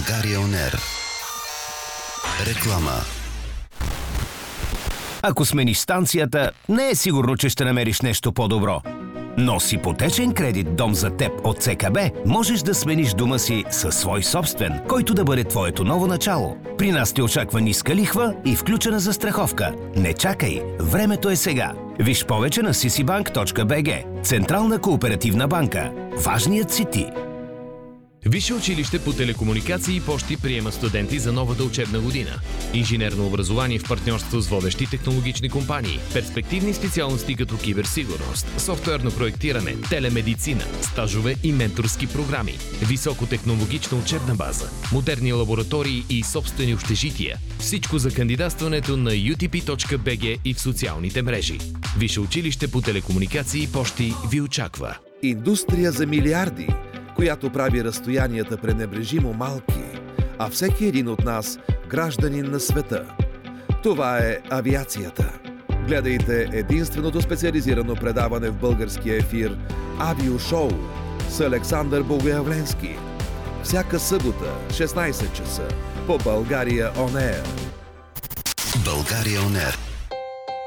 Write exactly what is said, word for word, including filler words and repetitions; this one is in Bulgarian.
България он ер. Реклама. Ако смениш станцията, не е сигурно, че ще намериш нещо по-добро. Но с ипотечен кредит «Дом за теб» от ЦКБ можеш да смениш дома си със свой собствен, който да бъде твоето ново начало. При нас те очаква ниска лихва и включена застраховка. Не чакай, времето е сега. Виж повече на си си банк точка би джи. Централна кооперативна банка. Важният си ти. Висше училище по телекомуникации и пощи приема студенти за новата учебна година. Инженерно образование в партньорство с водещи технологични компании. Перспективни специалности като киберсигурност, софтуерно проектиране, телемедицина, стажове и менторски програми. Високотехнологична учебна база, модерни лаборатории и собствени общежития. Всичко за кандидатстването на ю ти пи точка би джи и в социалните мрежи. Висше училище по телекомуникации и пощи ви очаква. Индустрия за милиарди, която прави разстоянията пренебрежимо малки, а всеки един от нас гражданин на света. Това е авиацията. Гледайте единственото специализирано предаване в българския ефир Авиошоу с Александър Богоявленски. Всяка събота, шестнайсет часа, по България он ер. България он ер.